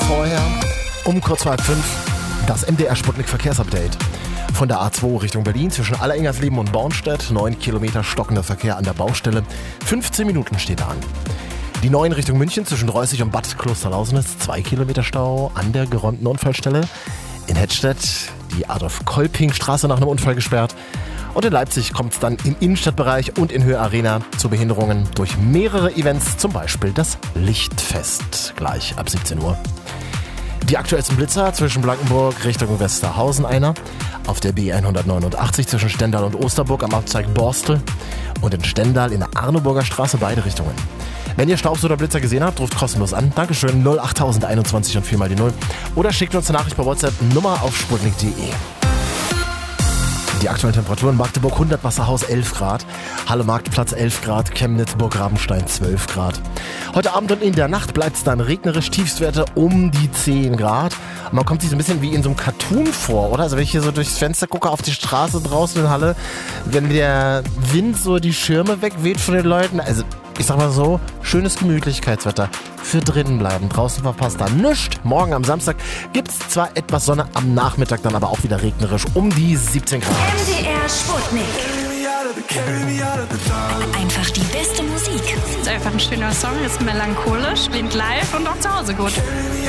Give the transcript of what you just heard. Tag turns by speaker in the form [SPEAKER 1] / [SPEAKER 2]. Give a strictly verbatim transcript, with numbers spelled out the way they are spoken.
[SPEAKER 1] vorher um kurz vor halb fünf das M D R Sputnik Verkehrsupdate. Von der A zwei Richtung Berlin zwischen Allerengersleben und Bornstedt, neun Kilometer stockender Verkehr an der Baustelle, fünfzehn Minuten steht an. Die neun Richtung München zwischen Reußig und Bad Klosterlausnitz, zwei Kilometer Stau an der geräumten Unfallstelle. In Hettstedt die Adolf-Kolping-Straße nach einem Unfall gesperrt. Und in Leipzig kommt es dann im Innenstadtbereich und in Höhe Arena zu Behinderungen durch mehrere Events, zum Beispiel das Lichtfest, gleich ab siebzehn Uhr. Die aktuellsten Blitzer zwischen Blankenburg Richtung Westerhausen einer, auf der B hundertneunundachtzig zwischen Stendal und Osterburg am Abzweig Borstel und in Stendal in der Arneburger Straße beide Richtungen. Wenn ihr Staubs oder Blitzer gesehen habt, ruft kostenlos an. Dankeschön, null acht einundzwanzig und vier mal die null. Oder schickt uns eine Nachricht per WhatsApp, Nummer auf sputnik punkt de. Die aktuellen Temperaturen: Magdeburg hundert, Wasserhaus elf Grad, Halle Marktplatz elf Grad, Chemnitz, Burg Rabenstein zwölf Grad. Heute Abend und in der Nacht bleibt es dann regnerisch, Tiefstwerte um die zehn Grad. Und man kommt sich so ein bisschen wie in so einem Cartoon vor, oder? Also wenn ich hier so durchs Fenster gucke auf die Straße draußen in Halle, wenn der Wind so die Schirme wegweht von den Leuten, also ich sag mal so, schönes Gemütlichkeitswetter für drinnen bleiben. Draußen verpasst da nichts. Morgen am Samstag gibt es zwar etwas Sonne, am Nachmittag dann aber auch wieder regnerisch um die siebzehn Grad.
[SPEAKER 2] M D R Sputnik. Einfach die beste Musik.
[SPEAKER 3] Ist einfach ein schöner Song, ist melancholisch, klingt live und auch zu Hause gut.